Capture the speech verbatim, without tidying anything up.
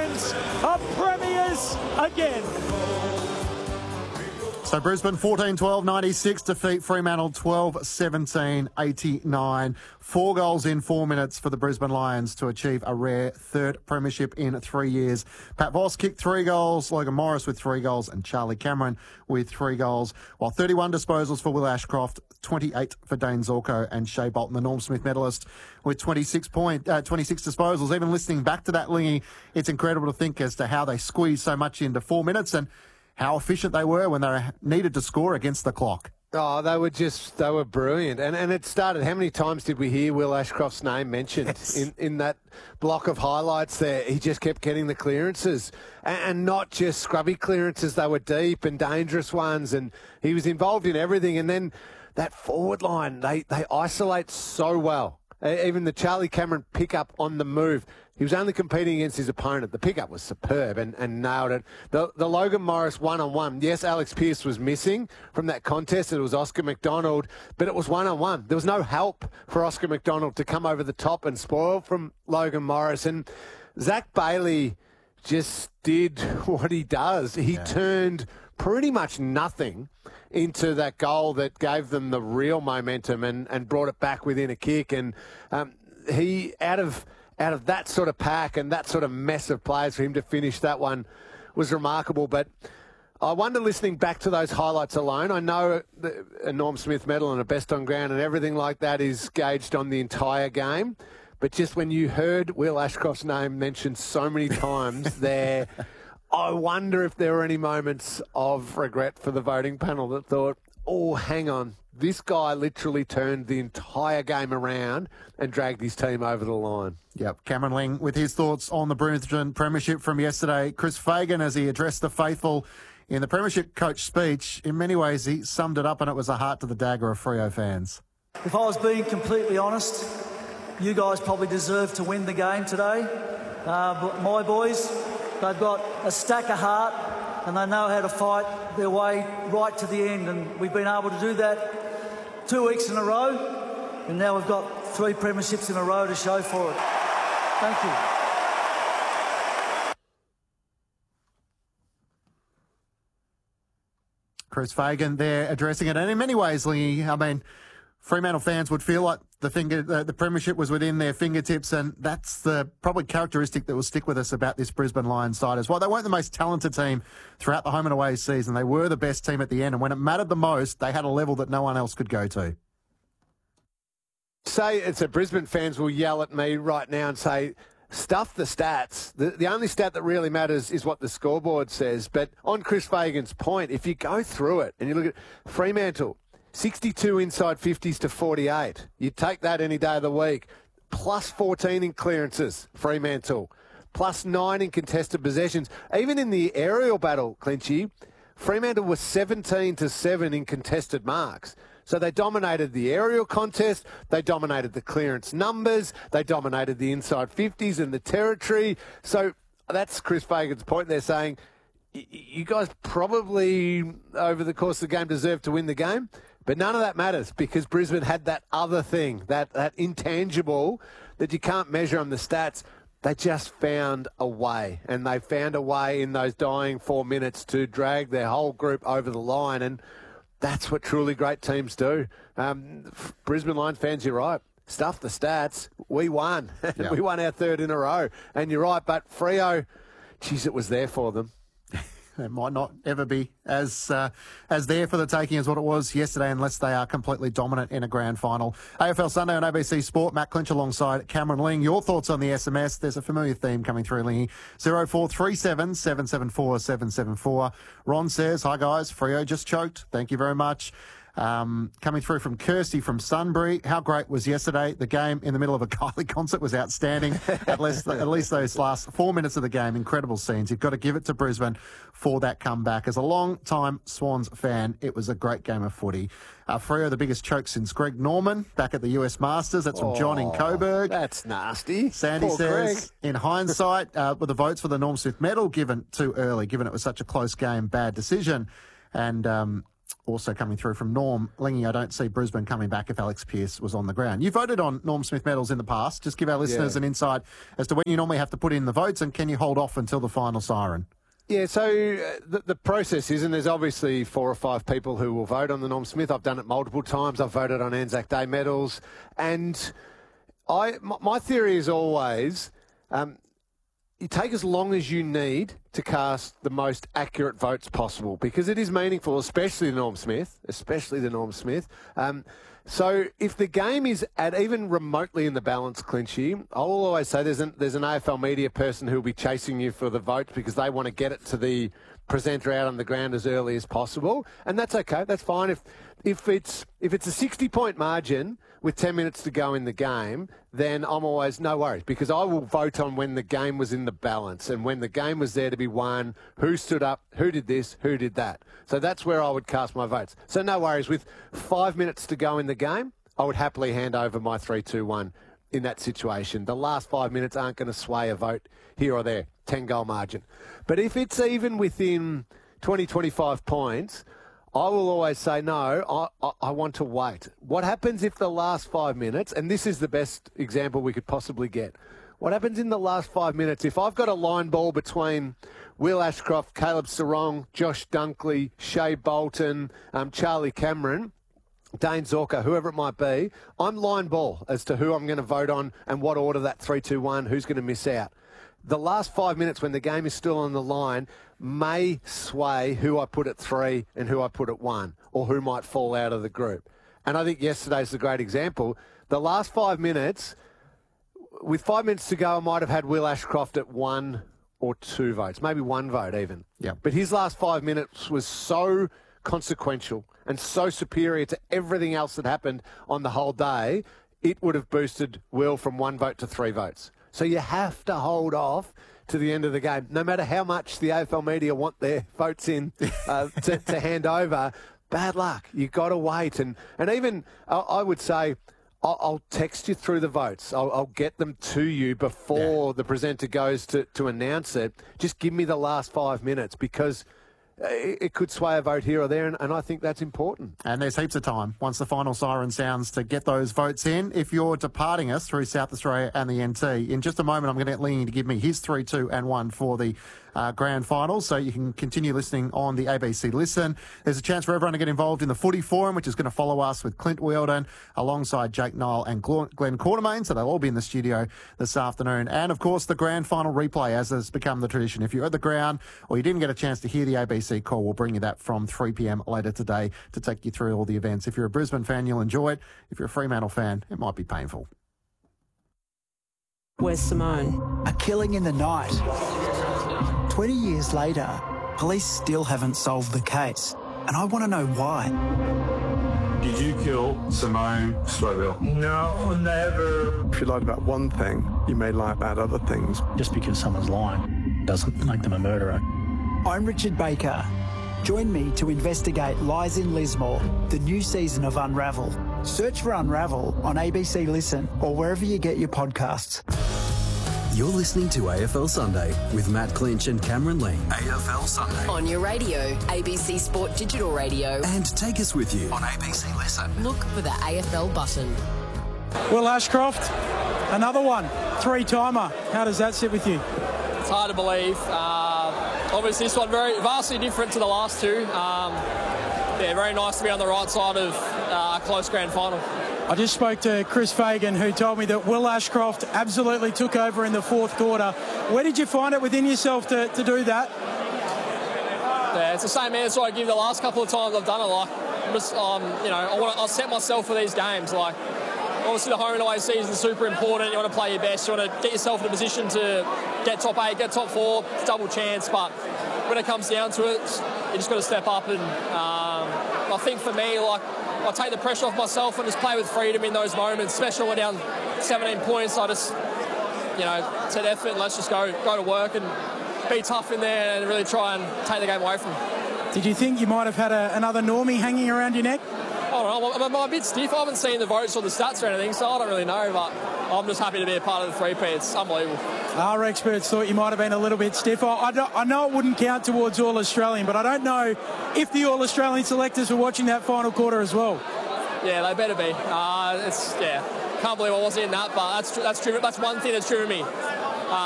Lions are premiers again. So Brisbane fourteen twelve ninety-six defeat Fremantle twelve seventeen eighty-nine. Four goals in four minutes for the Brisbane Lions to achieve a rare third premiership in three years. Pat Voss kicked three goals, Logan Morris with three goals and Charlie Cameron with three goals, while thirty-one disposals for Will Ashcroft, twenty-eight for Dane Zorko and Shea Bolton, the Norm Smith medalist, with twenty-six, point, uh, twenty-six disposals. Even listening back to that, Lingy, it's incredible to think as to how they squeezed so much into four minutes and how efficient they were when they needed to score against the clock. Oh, they were just, they were brilliant. And and it started, how many times did we hear Will Ashcroft's name mentioned yes. in, in that block of highlights there? He just kept getting the clearances. And, and not just scrubby clearances, they were deep and dangerous ones. And he was involved in everything. And then that forward line, they, they isolate so well. Even the Charlie Cameron pickup on the move. He was only competing against his opponent. The pickup was superb and, and nailed it. The, the Logan Morris one-on-one. Yes, Alex Pearce was missing from that contest. It was Oscar McDonald, but it was one-on-one. There was no help for Oscar McDonald to come over the top and spoil from Logan Morris. And Zach Bailey just did what he does. He yeah. turned pretty much nothing into that goal that gave them the real momentum and, and brought it back within a kick. And um, he, out of out of that sort of pack and that sort of mess of players, for him to finish that one was remarkable. But I wonder, listening back to those highlights alone, I know the, a Norm Smith medal and a best on ground and everything like that is gauged on the entire game. But just when you heard Will Ashcroft's name mentioned so many times there, I wonder if there were any moments of regret for the voting panel that thought, oh, hang on, this guy literally turned the entire game around and dragged his team over the line. Yep, Cameron Ling with his thoughts on the Brisbane Premiership from yesterday. Chris Fagan, as he addressed the faithful in the Premiership coach speech, in many ways he summed it up, and it was a heart to the dagger of Freo fans. If I was being completely honest, you guys probably deserve to win the game today. Uh, but my boys, they've got a stack of heart and they know how to fight their way right to the end, and we've been able to do that two weeks in a row, and now we've got three premierships in a row to show for it. Thank you. Chris Fagan there addressing it, and in many ways, Lee, I mean, Fremantle fans would feel like the finger, the, the premiership was within their fingertips, and that's the probably characteristic that will stick with us about this Brisbane Lions side as well. They weren't the most talented team throughout the home and away season. They were the best team at the end, and when it mattered the most, they had a level that no one else could go to. Say it's a Brisbane fans will yell at me right now and say, stuff the stats. The, the only stat that really matters is what the scoreboard says. But on Chris Fagan's point, if you go through it and you look at Fremantle, sixty-two inside fifties to forty-eight. You take that any day of the week. Plus fourteen in clearances, Fremantle. Plus nine in contested possessions. Even in the aerial battle, Clinchy, Fremantle was seventeen to seven in contested marks. So they dominated the aerial contest, they dominated the clearance numbers, they dominated the inside fifties and the territory. So that's Chris Fagan's point. They're saying, you guys probably, over the course of the game, deserve to win the game. But none of that matters because Brisbane had that other thing, that, that intangible that you can't measure on the stats. They just found a way, and they found a way in those dying four minutes to drag their whole group over the line, and that's what truly great teams do. Um, Brisbane Lions fans, you're right. Stuff the stats. We won. Yeah. We won our third in a row. And you're right, but Freo, geez, it was there for them. It might not ever be as uh, as there for the taking as what it was yesterday, unless they are completely dominant in a grand final. A F L Sunday on A B C Sport. Matt Clinch alongside Cameron Ling. Your thoughts on the S M S? There's a familiar theme coming through, Lingy. zero four three seven, seven seven four, seven seven four. Ron says, hi guys, Freo just choked. Thank you very much. Um, coming through from Kirsty from Sunbury. How great was yesterday? The game in the middle of a Kylie concert was outstanding. at least at least those last four minutes of the game, incredible scenes. You've got to give it to Brisbane for that comeback. As a long-time Swans fan, it was a great game of footy. Uh, Freo, the biggest choke since Greg Norman back at the U S Masters. That's from oh, John in Coburg. That's nasty. Sandy Poor says, Greg. in hindsight, uh, were the votes for the Norm Smith medal given too early, given it was such a close game, bad decision. And um, Also coming through from Norm Lingy, I don't see Brisbane coming back if Alex Pearce was on the ground. You voted on Norm Smith medals in the past. Just give our listeners Yeah. an insight as to when you normally have to put in the votes, and can you hold off until the final siren? Yeah, so uh, the, the process is, and there's obviously four or five people who will vote on the Norm Smith. I've done it multiple times. I've voted on Anzac Day medals. And I, my, my theory is always um, you take as long as you need to cast the most accurate votes possible, because it is meaningful, especially the Norm Smith, especially the Norm Smith. Um, so if the game is at even remotely in the balance, Clinchy, I'll always say there's an, there's an A F L media person who will be chasing you for the votes because they want to get it to the presenter out on the ground as early as possible, and that's okay. That's fine. If if it's if it's a sixty-point margin with ten minutes to go in the game, then I'm always no worries, because I will vote on when the game was in the balance and when the game was there to be won, who stood up, who did this, who did that. So that's where I would cast my votes. So no worries. With five minutes to go in the game, I would happily hand over my three two one in that situation. The last five minutes aren't going to sway a vote here or there. ten-goal margin. But if it's even within twenty, twenty-five points, I will always say, no, I, I, I want to wait. What happens if the last five minutes, and this is the best example we could possibly get, what happens in the last five minutes if I've got a line ball between Will Ashcroft, Caleb Sarong, Josh Dunkley, Shea Bolton, um, Charlie Cameron, Dane Zorka, whoever it might be, I'm line ball as to who I'm going to vote on and what order that three two one, who's going to miss out. The last five minutes when the game is still on the line may sway who I put at three and who I put at one, or who might fall out of the group. And I think yesterday's a great example. The last five minutes, with five minutes to go, I might have had Will Ashcroft at one or two votes, maybe one vote even. Yeah. But his last five minutes was so consequential and so superior to everything else that happened on the whole day, it would have boosted Will from one vote to three votes. So you have to hold off to the end of the game, no matter how much the A F L media want their votes in uh, to, to hand over. Bad luck. You've got to wait. And, and even, I, I would say, I'll, I'll text you through the votes. I'll, I'll get them to you before yeah. the presenter goes to, to announce it. Just give me the last five minutes, because it could sway a vote here or there, and, and I think that's important. And there's heaps of time once the final siren sounds to get those votes in. If you're departing us through South Australia and the N T, in just a moment I'm going to get Lingy to give me his three two and one for the uh, grand final, so you can continue listening on the A B C Listen. There's a chance for everyone to get involved in the footy forum, which is going to follow us with Clint Wheeldon alongside Jake Nile and Glenn Quartermain, so they'll all be in the studio this afternoon. And of course the grand final replay, as has become the tradition. If you're at the ground or you didn't get a chance to hear the A B C call, we'll bring you that from three p.m. later today to take you through all the events. If you're a Brisbane fan, you'll enjoy it. If you're a Fremantle fan, it might be painful. Where's Simone? A killing in the night. twenty years later, police still haven't solved the case, and I want to know why. Did you kill Simone Stroville? No, never. If you lied about one thing, you may lie about other things. Just because someone's lying doesn't make them a murderer. I'm Richard Baker. Join me to investigate Lies in Lismore, the new season of Unravel. Search for Unravel on A B C Listen or wherever you get your podcasts. You're listening to A F L Sunday with Matt Clinch and Cameron Ling. A F L Sunday. On your radio, A B C Sport Digital Radio. And take us with you on A B C Listen. Look for the A F L button. Will Ashcroft, another one, three-timer. How does that sit with you? It's hard to believe. Uh, obviously, this one very vastly different to the last two. Um, yeah, very nice to be on the right side of uh, a close grand final. I just spoke to Chris Fagan, who told me that Will Ashcroft absolutely took over in the fourth quarter. Where did you find it within yourself to, to do that? Yeah, it's the same answer I give the last couple of times I've done it. Like, I'm just, um, you know, I want to, I set myself for these games. Like, obviously the home and away season is super important. You want to play your best. You want to get yourself in a position to get top eight, get top four, double chance. But when it comes down to it, you just got to step up. And um, I think for me, like, I take the pressure off myself and just play with freedom in those moments, especially when we're down seventeen points. I just, you know, set effort and let's just go go to work and be tough in there and really try and take the game away from them. Did you think you might have had a, another Normie hanging around your neck? Oh, I don't know. I'm, I'm a bit stiff. I haven't seen the votes or the stats or anything, so I don't really know. But I'm just happy to be a part of the three-peat. It's unbelievable. Our experts thought you might have been a little bit stiff. I, I, I know it wouldn't count towards All-Australian, but I don't know if the All-Australian selectors were watching that final quarter as well. Yeah, they better be. Uh, it's yeah. Can't believe I wasn't in that, but that's that's true. That's one thing that's driven me.